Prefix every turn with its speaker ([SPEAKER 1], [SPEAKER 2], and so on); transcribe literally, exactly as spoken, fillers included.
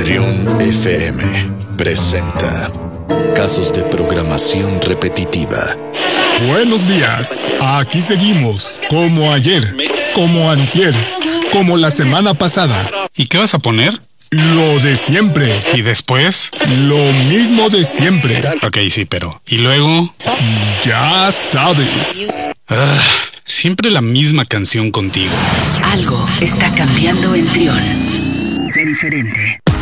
[SPEAKER 1] Trión F M presenta Casos de programación repetitiva.
[SPEAKER 2] Buenos días, aquí seguimos, como ayer, como antier, como la semana pasada.
[SPEAKER 3] ¿Y qué vas a poner?
[SPEAKER 2] Lo de siempre.
[SPEAKER 3] ¿Y después?
[SPEAKER 2] Lo mismo de siempre.
[SPEAKER 3] Ok, sí, pero... ¿y luego?
[SPEAKER 2] Ya sabes.
[SPEAKER 3] Ah, siempre la misma canción contigo.
[SPEAKER 4] Algo está cambiando en Trión. Sé diferente.